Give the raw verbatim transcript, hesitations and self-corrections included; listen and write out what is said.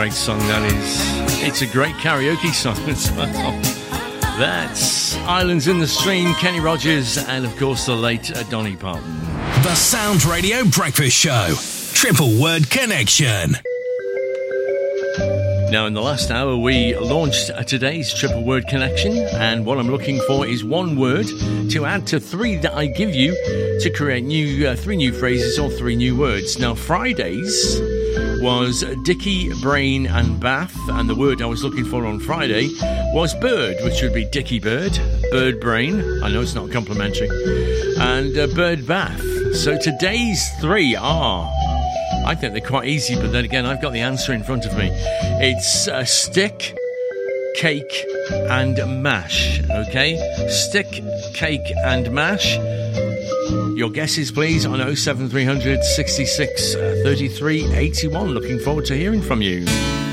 great song, that is. It's a great karaoke song as well. That's Islands in the Stream, Kenny Rogers, and of course the late uh, Donny Parton. The Sound Radio Breakfast Show. Triple Word Connection. Now, in the last hour, we launched today's Triple Word Connection, and what I'm looking for is one word to add to three that I give you to create new uh, three new phrases or three new words. Now, Fridays was Dicky, Brain and Bath, and the word I was looking for on Friday was bird, which would be Dicky Bird, Bird Brain, I know it's not complimentary, and uh, Bird Bath. So today's three are... I think they're quite easy, but then again, I've got the answer in front of me. It's uh, stick, cake, and mash, okay? Stick, cake, and mash. Your guesses, please, on oh seven three hundred, sixty-six, thirty-three, eighty-one. Looking forward to hearing from you.